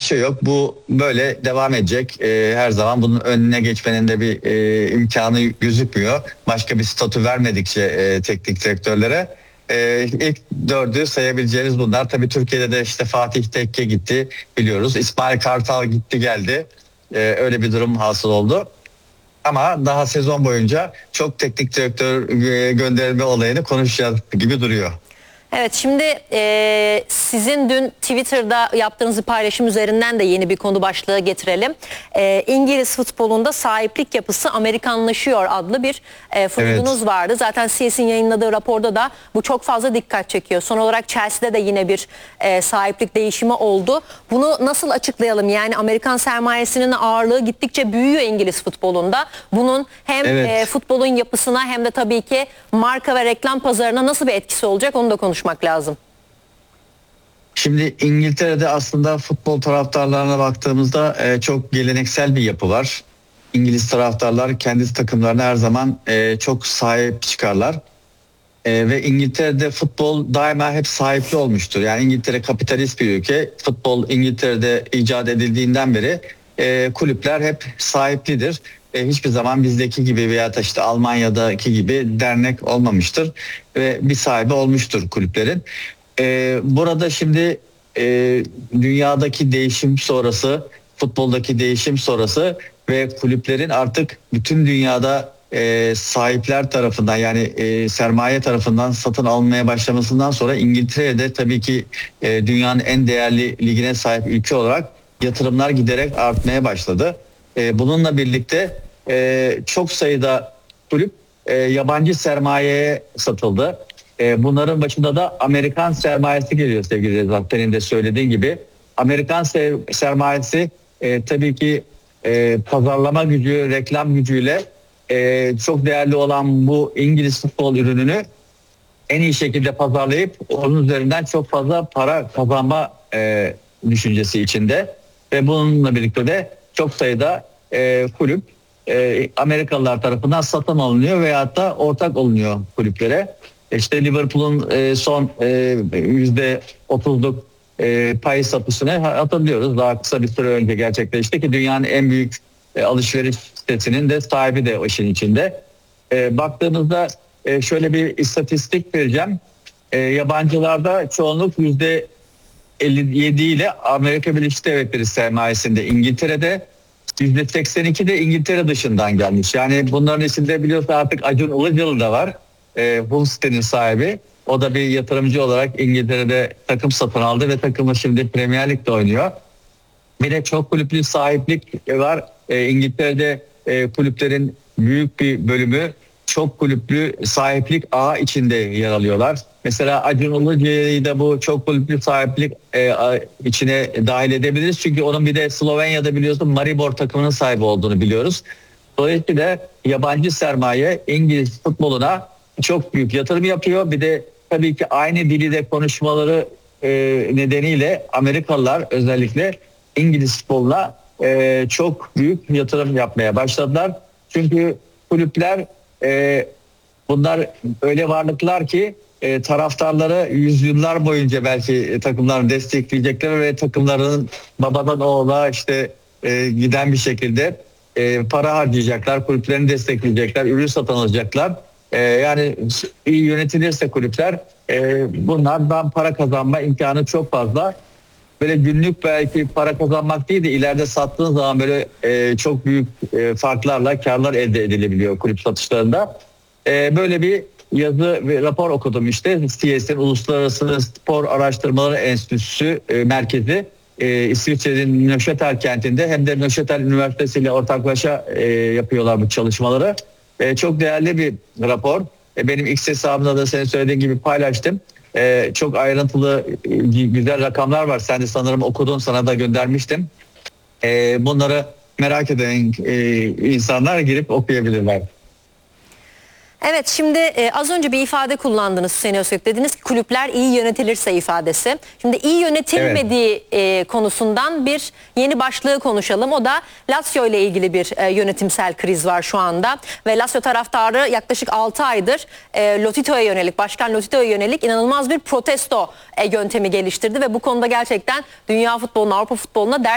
şey yok. Bu böyle devam edecek. Her zaman bunun önüne geçmenin de bir imkanı gözükmüyor. Başka bir statü vermedikçe teknik direktörlere. İlk dördü sayabileceğiniz bunlar. Tabii Türkiye'de de işte Fatih Tekke gitti biliyoruz. İsmail Kartal gitti geldi. Öyle bir durum hasıl oldu. Ama daha sezon boyunca çok teknik direktör gönderilme olayını konuşacağız gibi duruyor. Evet, şimdi sizin dün Twitter'da yaptığınız bir paylaşım üzerinden de yeni bir konu başlığı getirelim. İngiliz futbolunda sahiplik yapısı Amerikanlaşıyor adlı bir funudunuz vardı. Zaten CS'in yayınladığı raporda da bu çok fazla dikkat çekiyor. Son olarak Chelsea'de de yine bir sahiplik değişimi oldu. Bunu nasıl açıklayalım? Yani Amerikan sermayesinin ağırlığı gittikçe büyüyor İngiliz futbolunda. Bunun hem futbolun yapısına hem de tabii ki marka ve reklam pazarına nasıl bir etkisi olacak onu da konuşmak lazım. Şimdi İngiltere'de aslında futbol taraftarlarına baktığımızda çok geleneksel bir yapı var. İngiliz taraftarlar kendi takımlarına her zaman çok sahip çıkarlar. Ve İngiltere'de futbol daima hep sahipli olmuştur. Yani İngiltere kapitalist bir ülke. Futbol İngiltere'de icat edildiğinden beri kulüpler hep sahiplidir. Hiçbir zaman bizdeki gibi veya da işte Almanya'daki gibi dernek olmamıştır ve bir sahibi olmuştur kulüplerin. Burada şimdi dünyadaki değişim sonrası, futboldaki değişim sonrası ve kulüplerin artık bütün dünyada sahipler tarafından yani sermaye tarafından satın almaya başlamasından sonra İngiltere'de tabii ki dünyanın en değerli ligine sahip ülke olarak yatırımlar giderek artmaya başladı. Bununla birlikte çok sayıda kulüp yabancı sermayeye satıldı. Bunların başında da Amerikan sermayesi geliyor sevgili Rezat. Senin de söylediğin gibi. Amerikan sermayesi tabii ki pazarlama gücü, reklam gücüyle çok değerli olan bu İngiliz futbol ürününü en iyi şekilde pazarlayıp onun üzerinden çok fazla para kazanma düşüncesi içinde. Ve bununla birlikte de çok sayıda kulüp Amerikalılar tarafından satın alınıyor veyahut da ortak olunuyor kulüplere. İşte Liverpool'un son %30'luk pay satışını hatırlıyoruz. Daha kısa bir süre önce gerçekleşti ki dünyanın en büyük alışveriş sitesinin de sahibi de o işin içinde. Baktığımızda şöyle bir istatistik vereceğim. Yabancılarda çoğunluk %57 ile Amerika Birleşik Devletleri sermayesinde, İngiltere'de %82 de İngiltere dışından gelmiş. Yani bunların içinde biliyorsun artık Acun Ilıcalı da var. Hull sitenin sahibi. O da bir yatırımcı olarak İngiltere'de takım satın aldı ve takımı şimdi Premier Lig'de oynuyor. Bir de çok kulüplü sahiplik var. İngiltere'de kulüplerin büyük bir bölümü çok kulüplü sahiplik ağı içinde yer alıyorlar. Mesela Acun Ilıcalı'yı da bu çok kulüplü sahiplik içine dahil edebiliriz. Çünkü onun bir de Slovenya'da biliyorsun Maribor takımının sahibi olduğunu biliyoruz. Dolayısıyla yabancı sermaye İngiliz futboluna çok büyük yatırım yapıyor. Bir de tabii ki aynı dili de konuşmaları nedeniyle Amerikalılar özellikle İngiliz futboluna çok büyük yatırım yapmaya başladılar. Çünkü kulüpler bunlar öyle varlıklar ki taraftarları yüzyıllar boyunca belki takımlarını destekleyecekler ve takımlarının babadan oğula işte giden bir şekilde para harcayacaklar, kulüplerini destekleyecekler, ürün satın alacaklar. Yani iyi yönetilirse kulüpler bunlardan para kazanma imkanı çok fazla. Böyle günlük belki para kazanmak değil de ileride sattığın zaman böyle çok büyük farklarla karlar elde edilebiliyor kulüp satışlarında. Böyle bir yazı ve rapor okudum işte. CS'in Uluslararası Spor Araştırmaları Enstitüsü merkezi İsviçre'nin Neuchâtel kentinde hem de Neuchâtel Üniversitesi ile ortaklaşa yapıyorlar bu çalışmaları. Çok değerli bir rapor. Benim X hesabımda da senin söylediğin gibi paylaştım. Çok ayrıntılı güzel rakamlar var. Sen de sanırım okudun, sana da göndermiştim. Bunları merak eden insanlar girip okuyabilirler. Evet, şimdi az önce bir ifade kullandınız Hüseyin Özkök. Dediniz ki kulüpler iyi yönetilirse ifadesi. Şimdi iyi yönetilmediği konusundan bir yeni başlığı konuşalım. O da Lazio ile ilgili bir yönetimsel kriz var şu anda. Ve Lazio taraftarı yaklaşık 6 aydır Lotito'ya yönelik, Başkan Lotito'ya yönelik inanılmaz bir protesto yöntemi geliştirdi. Ve bu konuda gerçekten dünya futboluna, Avrupa futboluna ders